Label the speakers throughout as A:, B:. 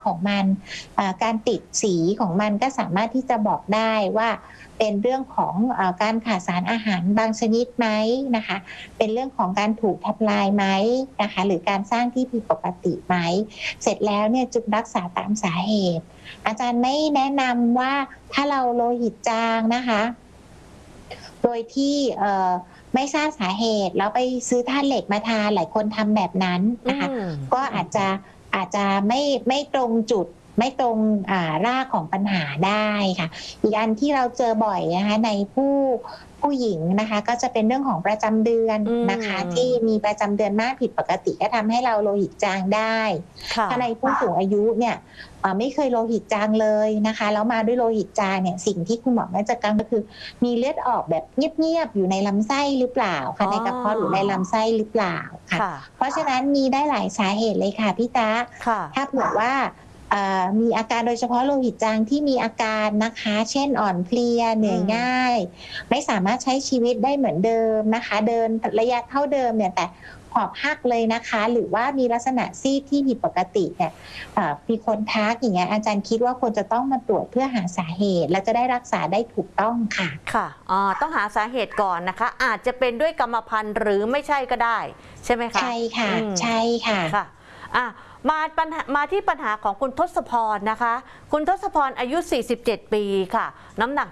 A: ของมันการติดสีของมันก็สามารถที่จะบอกได้ว่าเป็นเรื่องของการขาดสารอาหารบางชนิดไหมนะคะเป็นเรื่องของการถูกทำลายไหมนะคะหรือการสร้างที่ผิดปกติไหมเสร็จแล้วเนี่ยจึงรักษาตามสาเหตุอาจารย์ไม่แนะนำว่าถ้าเราโลหิตจางนะคะโดยที่ไม่ทราบสาเหตุแล้วไปซื้อธาตุเหล็กมาทานหลายคนทำแบบนั้นนะคะก็อาจจะไม่ตรงจุดไม่ตรงรากของปัญหาได้ค่ะอีกอันที่เราเจอบ่อยนะคะในผู้หญิงนะคะก็จะเป็นเรื่องของประจำเดือนนะคะที่มีประจำเดือนมากผิดปกติก็ทำให้เราโลหิตจางได้ถ้าในผู้สูงอายุเนี่ยไม่เคยโลหิตจางเลยนะคะแล้วมาด้วยโลหิตจางเนี่ยสิ่งที่คุณหมอน่าจะกังก็คือมีเลือดออกแบบเงียบๆอยู่ในลำไส้หรือเปล่าค่ะในกระเพาะหรือในลำไส้หรือเปล่าค่ะเพราะฉะนั้นมีได้หลายสาเหตุเลยค่ะพี่ตาถ้าเผื่อว่ามีอาการโดยเฉพาะโลหิตจางที่มีอาการนะคะเช่นอ่อนเพลียเหนื่อยง่ายไม่สามารถใช้ชีวิตได้เหมือนเดิมนะคะเดินระยะเท่าเดิมเนี่ยแต่หอบหักเลยนะคะหรือว่ามีลักษณะซีดที่ผิดปกติเนี่ยมีคนทักอย่างเงี้ยอาจารย์คิดว่าควรจะต้องมาตรวจเพื่อหาสาเหตุและจะได้รักษาได้ถูกต้องค่ะ
B: ค่ะต้องหาสาเหตุก่อนนะคะอาจจะเป็นด้วยกรรมพันธุ์หรือไม่ใช่ก็ได้ใช่ไหมคะ
A: ใช่ค่ะใช่ค่ะ
B: มาที่ปัญหาของคุณทศพรนะคะคุณทศพรอายุ47ปีค่ะน้ำหนัก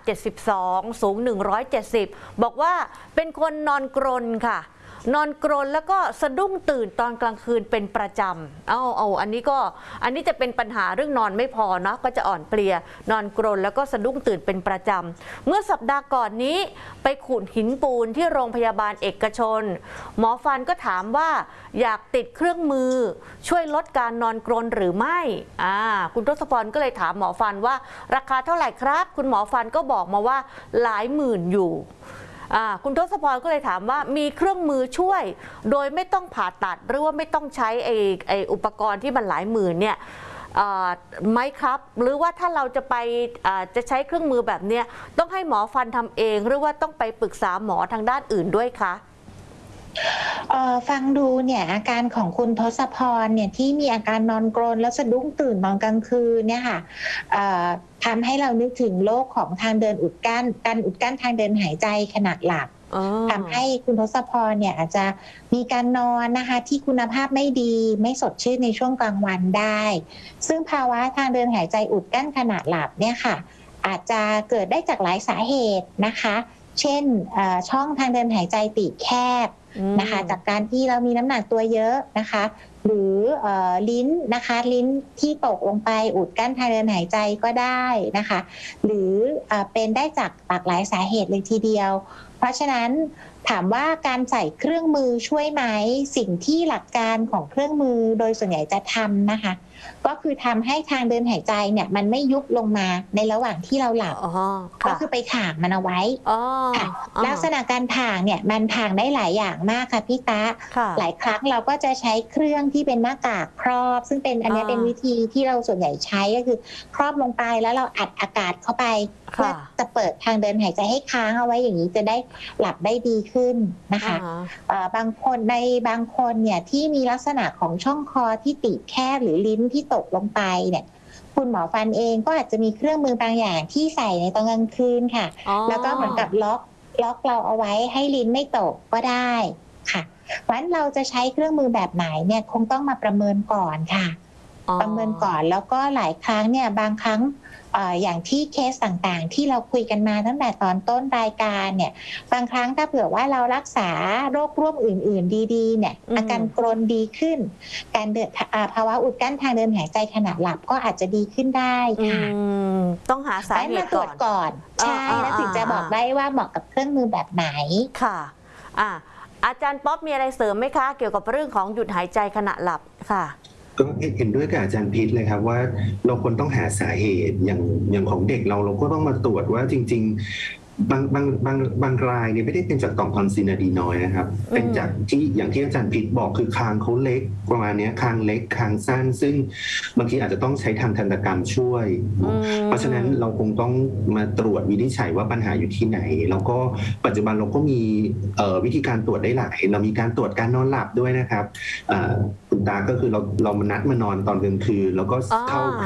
B: 72สูง170บอกว่าเป็นคนนอนกรนค่ะนอนกรนแล้วก็สะดุ้งตื่นตอนกลางคืนเป็นประจำอันนี้จะเป็นปัญหาเรื่องนอนไม่พอเนาะก็จะอ่อนเพลียนอนกรนแล้วก็สะดุ้งตื่นเป็นประจำเมื่อสัปดาห์ก่อนนี้ไปขูดหินปูนที่โรงพยาบาลเอกชนหมอฟันก็ถามว่าอยากติดเครื่องมือช่วยลดการนอนกรนหรือไม่คุณทศพรก็เลยถามหมอฟันว่าราคาเท่าไหร่ครับคุณหมอฟันก็บอกมาว่าหลายหมื่นอยู่คุณทศพรก็เลยถามว่ามีเครื่องมือช่วยโดยไม่ต้องผ่าตัดหรือว่าไม่ต้องใช้ไออุปกรณ์ที่มันหลายหมื่นเนี่ยไหมครับหรือว่าถ้าเราจะใช้เครื่องมือแบบเนี้ยต้องให้หมอฟันทำเองหรือว่าต้องไปปรึกษาหมอทางด้านอื่นด้วยคะ
A: ฟังดูเนี่ยอาการของคุณทศพรเนี่ยที่มีอาการนอนกรนแล้วสะดุ้งตื่นตอนกลางคืนเนี่ยค่ะทำให้เรานึกถึงโรคของทางเดินอุดกั้นการอุดกั้นทางเดินหายใจขณะหลับทำให้คุณทศพรเนี่ยอาจจะมีการนอนนะคะที่คุณภาพไม่ดีไม่สดชื่นในช่วงกลางวันได้ซึ่งภาวะทางเดินหายใจอุดกั้นขณะหลับเนี่ยค่ะอาจจะเกิดได้จากหลายสาเหตุนะคะเช่นช่องทางเดินหายใจตีบแคบนะคะจากการที่เรามีน้ำหนักตัวเยอะนะคะหรือลิ้นนะคะลิ้นที่ตกลงไปอุดกั้นทางเดินหายใจก็ได้นะคะหรือเป็นได้จากหลากหลายสาเหตุเลยทีเดียวเพราะฉะนั้นถามว่าการใส่เครื่องมือช่วยไหมสิ่งที่หลักการของเครื่องมือโดยส่วนใหญ่จะทำนะคะก็คือทำให้ทางเดินหายใจเนี่ยมันไม่ยุบลงมาในระหว่างที่เราหลับก็คือไปถ่างมันเอาไว้ลักษณะการถ่างเนี่ยมันถ่างได้หลายอย่างมากค่ะพี่ตาหลายครั้งเราก็จะใช้เครื่องที่เป็นหน้ากากครอบซึ่งเป็นอันนี้เป็นวิธีที่เราส่วนใหญ่ใช้ก็คือครอบลงไปแล้วเราอัดอากาศเข้าไปเพื่อจะเปิดทางเดินหายใจให้ค้างเอาไว้อย่างนี้จะได้หลับได้ดีขึ้นนะคะบางคนเนี่ยที่มีลักษณะของช่องคอที่ตีบแคบหรือลิ้นที่ตกลงไปเนี่ยคุณหมอฟันเองก็อาจจะมีเครื่องมือบางอย่างที่ใส่ในตอนกลางคืนค่ะแล้วก็เหมือนกับล็อกเราเอาไว้ให้ลิ้นไม่ตกก็ได้ค่ะเพราะฉะนั้นเราจะใช้เครื่องมือแบบไหนเนี่ยคงต้องมาประเมินก่อนค่ะประเมินก่อนแล้วก็หลายครั้งเนี่ยบางครั้งอย่างที่เคสต่างๆที่เราคุยกันมาตั้งแต่ตอนต้นรายการเนี่ยบางครั้งถ้าเผื่อว่าเรารักษาโรคร่วมอื่นๆดีๆเนี่ยอาการกรนดีขึ้นการเดินภาวะอุดกั้นทางเดินหายใจขณะหลับก็อาจจะดีขึ้นได้ค่ะ
B: ต้องหาสาเหตุ
A: ก่อนใช่แล้วถึงจะบอกได้ว่าเหมาะกับเครื่องมือแบบไหน
B: ค่ะอาจารย์ป๊อปมีอะไรเสริมไหมคะเกี่ยวกับเรื่องของหยุดหายใจขณะหลับค่ะ
C: ก็เห็นด้วยกับอาจารย์พิษเลยครับว่าเราควรต้องหาสาเหตุอย่างของเด็กเราก็ต้องมาตรวจว่าจริงๆบางรายเนี่ยไม่ได้เป็นจากต่อมทอนซิลอะดีนอยด์นะครับเป็นจากที่อย่างที่อาจารย์พิษบอกคือคางเขาเล็กประมาณนี้คางเล็กคางสั้นซึ่งบางทีอาจจะต้องใช้ทางทันตกรรมช่วยเพราะฉะนั้นเราคงต้องมาตรวจวินิจฉัยว่าปัญหาอยู่ที่ไหนแล้วก็ปัจจุบันเราก็มีวิธีการตรวจได้หลายเรามีการตรวจการนอนหลับด้วยนะครับคุณตาก็คือเรามานัดมานอนตอนกลางคืนแล้วก็เข้า